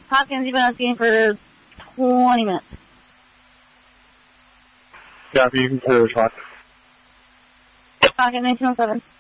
Hopkins, you've been on skiing for 20 minutes. Yeah, you can clear the talk. Talking 1907.